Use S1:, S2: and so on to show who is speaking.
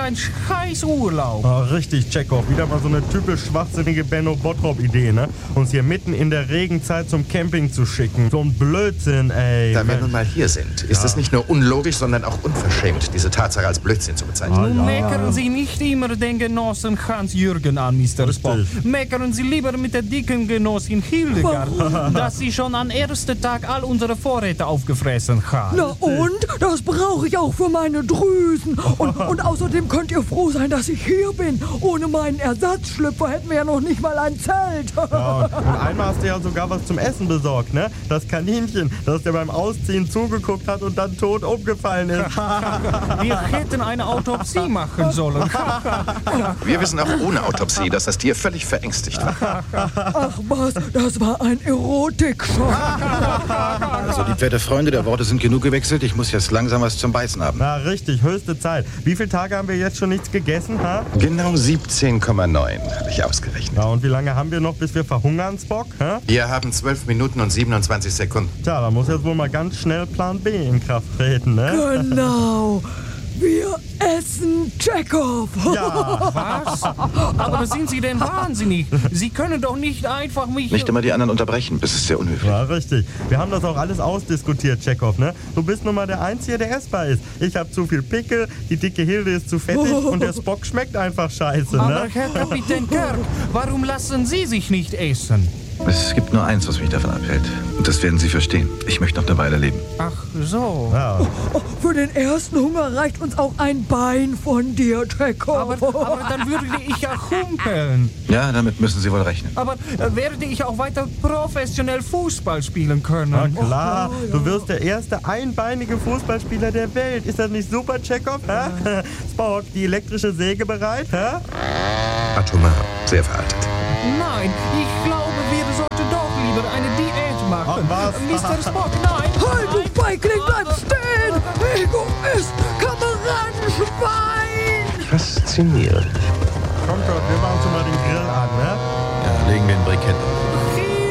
S1: ein scheiß Urlaub.
S2: Ah, richtig, Chekhov. Wieder mal so eine typisch schwachsinnige Benno-Bottrop-Idee, ne? Uns hier mitten in der Regenzeit zum Camping zu schicken. So ein Blödsinn, ey.
S3: Da wir nun mal hier sind, ist es nicht nur unlogisch, sondern auch unverschämt, diese Tatsache als Blödsinn zu bezeichnen.
S1: Nun meckern Sie nicht immer den Genossen Hans-Jürgen an, Mr. Spock. Meckern Sie lieber mit der dicken Genossin Hildegard, dass sie schon am ersten Tag all unsere Vorräte aufgefressen hat.
S4: Na und? Das brauche ich auch für meine Drüsen. Und außerdem könnt ihr froh sein, dass ich hier bin. Ohne meinen Ersatzschlüpfer hätten wir ja noch nicht mal ein Zelt.
S2: Ja, und einmal hast du ja sogar was zum Essen besorgt, ne? Das Kaninchen, das dir beim Ausziehen zugeguckt hat und dann tot umgefallen ist.
S1: Wir hätten eine Autopsie machen sollen.
S3: Wir wissen auch ohne Autopsie, dass das Tier völlig verängstigt war.
S4: Ach was, das war ein Erotikschock.
S5: Also die Pferdefreunde der Worte sind genug gewechselt. Ich muss jetzt langsam was zum Beißen haben.
S2: Na, richtig, höchste Zeit. Wie viele Tage haben wir jetzt schon nichts gegessen, ha?
S3: Genau 17,9 habe ich ausgerechnet.
S2: Ja, und wie lange haben wir noch, bis wir verhungern, Spock, ha?
S3: Wir haben 12 Minuten und 27 Sekunden.
S2: Tja, da muss jetzt wohl mal ganz schnell Plan B in Kraft treten, ne?
S4: Genau. Wir essen Chekhov.
S2: Ja,
S1: Was? Aber sind Sie denn wahnsinnig? Sie können doch nicht einfach mich...
S5: Nicht immer die anderen unterbrechen, das ist sehr unhöflich.
S2: ja, richtig. Wir haben das auch alles ausdiskutiert, Chekhov, ne? Du bist nun mal der Einzige, der essbar ist. Ich habe zu viel Pickel, die dicke Hilde ist zu fettig und der Spock schmeckt einfach scheiße,
S1: Aber
S2: ne?
S1: Herr Kapitän Kirk, warum lassen Sie sich nicht essen?
S5: Es gibt nur eins, was mich davon abhält. Und das werden Sie verstehen. Ich möchte noch eine Weile leben.
S1: Ach so.
S2: Ja.
S4: Für den ersten Hunger reicht uns auch ein Bein von dir, Chekhov.
S1: Aber dann würde ich ja humpeln.
S5: Ja, damit müssen Sie wohl rechnen.
S1: Aber werde ich auch weiter professionell Fußball spielen können?
S2: Na klar, du wirst der erste einbeinige Fußballspieler der Welt. Ist das nicht super, Chekhov? Spock, die elektrische Säge bereit? Hä?
S3: Atomar, sehr veraltet.
S1: Nein, ich glaube, wir sollten doch lieber eine Diät machen.
S2: Was?
S1: Mr. Spock, nein!
S4: Halt, du Feigling, bleib stehen! Egoist, Kameradenschwein!
S3: Faszinierend.
S2: Komm, Kurt, wir machen schon mal den Grill an, ne?
S5: Ja, legen wir ein Brikett auf.